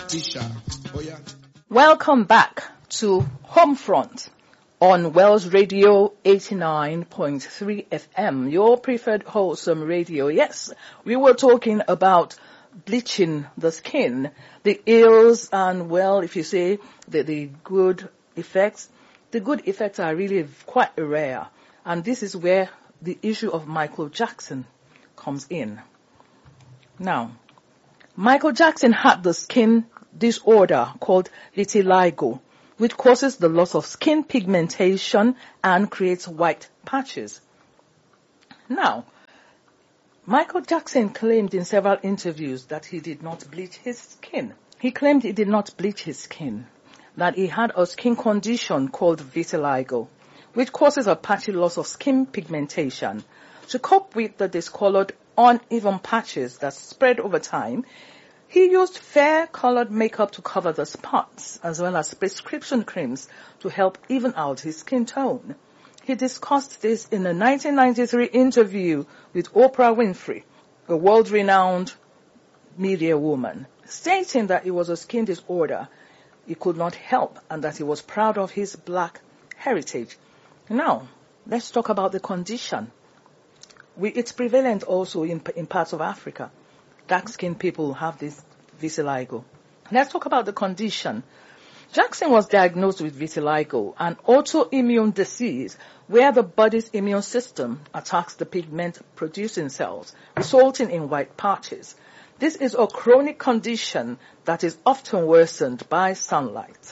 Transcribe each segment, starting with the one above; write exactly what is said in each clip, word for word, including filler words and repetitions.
Tisha. Oh yeah. Welcome back to Homefront on Wells Radio eighty-nine point three F M, your preferred wholesome radio. Yes, we were talking about bleaching the skin, the ills, and well, if you say the, the good effects, the good effects are really quite rare. And this is where the issue of Michael Jackson comes in. Now, Michael Jackson had the skin disorder called vitiligo, which causes the loss of skin pigmentation and creates white patches. Now, Michael Jackson claimed in several interviews that he did not bleach his skin. He claimed he did not bleach his skin, that he had a skin condition called vitiligo, which causes a patchy loss of skin pigmentation. To cope with the discolored, uneven patches that spread over time, he used fair-colored makeup to cover the spots, as well as prescription creams to help even out his skin tone. He discussed this in a nineteen ninety-three interview with Oprah Winfrey, a world-renowned media woman, stating that it was a skin disorder he could not help and that he was proud of his black heritage. Now, let's talk about the condition. We, it's prevalent also in, in parts of Africa. Dark-skinned people have this vitiligo. Let's talk about the condition. Jackson was diagnosed with vitiligo, an autoimmune disease where the body's immune system attacks the pigment-producing cells, resulting in white patches. This is a chronic condition that is often worsened by sunlight.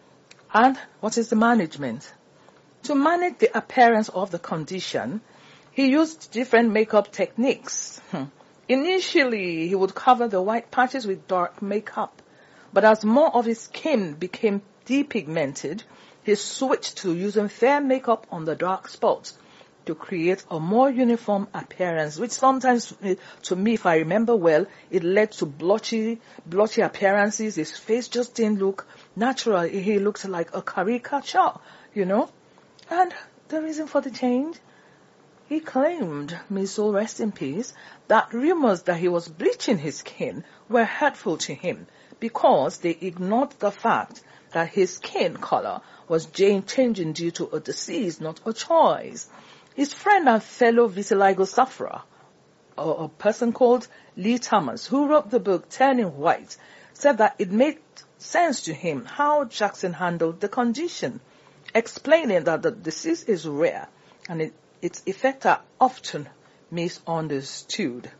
And what is the management? To manage the appearance of the condition, he used different makeup techniques. Initially, he would cover the white patches with dark makeup, but as more of his skin became depigmented, he switched to using fair makeup on the dark spots to create a more uniform appearance, which sometimes, to me, if I remember well, it led to blotchy, blotchy appearances. His face just didn't look natural. He looked like a caricature, you know. And the reason for the change? He claimed, may his soul rest in peace, that rumors that he was bleaching his skin were hurtful to him because they ignored the fact that his skin color was changing due to a disease, not a choice. His friend and fellow vitiligo sufferer, a, a person called Lee Thomas, who wrote the book Turning White, said that it made sense to him how Jackson handled the condition, explaining that the disease is rare and it its effects are often misunderstood.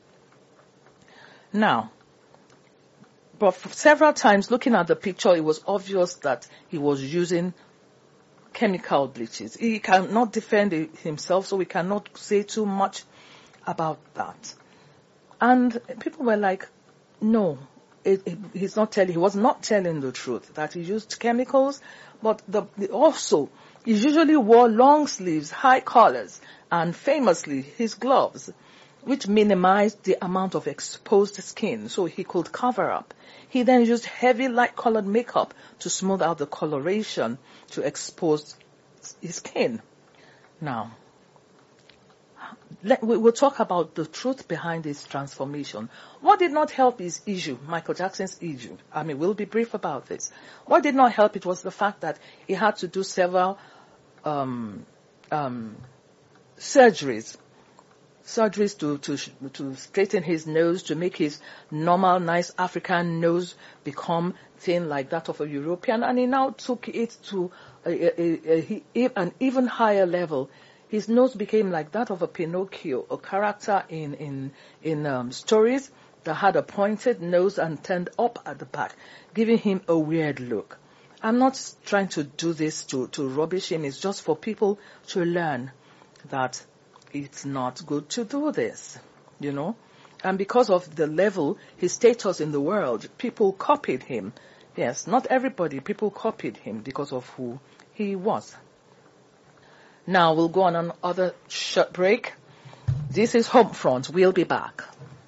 Now, but for several times looking at the picture, it was obvious that he was using chemical bleaches. He cannot defend himself, so we cannot say too much about that. And people were like, no, it, it, he's not telling, he was not telling the truth, that he used chemicals, but the, the also, he usually wore long sleeves, high collars, and famously his gloves, which minimized the amount of exposed skin so he could cover up. He then used heavy light-colored makeup to smooth out the coloration to expose his skin. Now, let, we will talk about the truth behind this transformation. What did not help his issue, Michael Jackson's issue? I mean, we'll be brief about this. What did not help it was the fact that he had to do several um, um, surgeries. Surgeries to, to, to straighten his nose, to make his normal, nice African nose become thin like that of a European. And he now took it to a, a, a, a, an even higher level. His nose became like that of a Pinocchio, a character in in in um, stories that had a pointed nose and turned up at the back, giving him a weird look. I'm not trying to do this to, to rubbish him. It's just for people to learn that it's not good to do this, you know. And because of the level, his status in the world, people copied him. Yes, not everybody, people copied him because of who he was. Now we'll go on another short break. This is Homefront. We'll be back.